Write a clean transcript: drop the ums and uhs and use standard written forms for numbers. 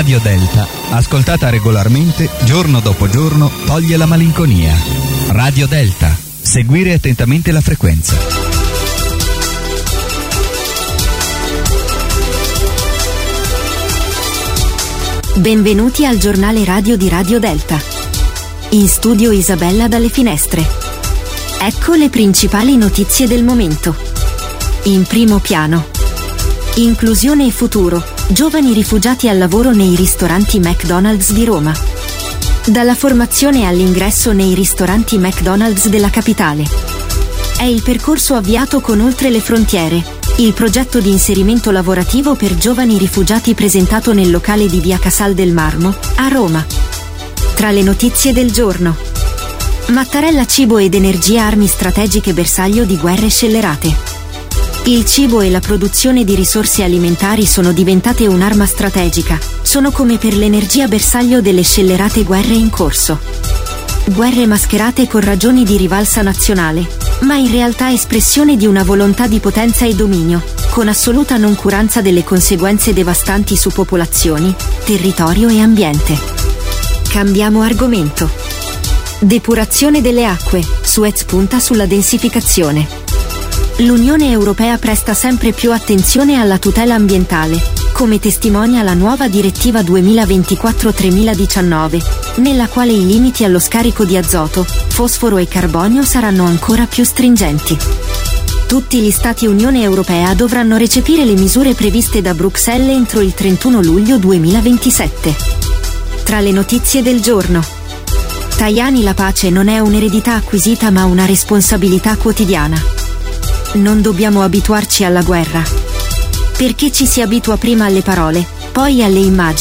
Radio Delta, ascoltata regolarmente, giorno dopo giorno, toglie la malinconia. Radio Delta. Seguire attentamente la frequenza. Benvenuti al giornale radio di Radio Delta. In studio Isabella dalle finestre. Ecco le principali notizie del momento. In primo piano. Inclusione e futuro. Giovani rifugiati al lavoro nei ristoranti McDonald's di Roma. Dalla formazione all'ingresso nei ristoranti McDonald's della capitale. È il percorso avviato con Oltre le Frontiere, il progetto di inserimento lavorativo per giovani rifugiati presentato nel locale di via Casal del Marmo, a Roma. Tra le notizie del giorno. Mattarella cibo ed energia armi strategiche bersaglio di guerre scellerate. Il cibo e la produzione di risorse alimentari sono diventate un'arma strategica, sono come per l'energia bersaglio delle scellerate guerre in corso. Guerre mascherate con ragioni di rivalsa nazionale, ma in realtà espressione di una volontà di potenza e dominio, con assoluta noncuranza delle conseguenze devastanti su popolazioni, territorio e ambiente. Cambiamo argomento. Depurazione delle acque, Suez punta sulla densificazione. L'Unione Europea presta sempre più attenzione alla tutela ambientale, come testimonia la nuova direttiva 2024/3019, nella quale i limiti allo scarico di azoto, fosforo e carbonio saranno ancora più stringenti. Tutti gli Stati Unione Europea dovranno recepire le misure previste da Bruxelles entro il 31 luglio 2027. Tra le notizie del giorno. Tajani: la pace non è un'eredità acquisita ma una responsabilità quotidiana. Non dobbiamo abituarci alla guerra. Perché ci si abitua prima alle parole, poi alle immagini.